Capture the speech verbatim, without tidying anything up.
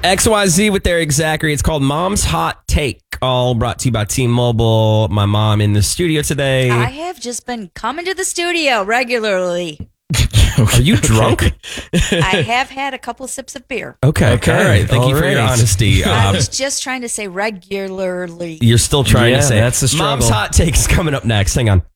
X Y Z with Eric Zachary. It's called Mom's Hot Take. All brought to you by T-Mobile. My mom in the studio today. I have just been coming to the studio regularly. Are you drunk? I have had a couple of sips of beer. Okay. Okay. All right. Thank All you for your right. honesty. I Um, was just trying to say regularly. you're still trying Yeah, to say that's the struggle. Mom's Hot Take is coming up next. Hang on.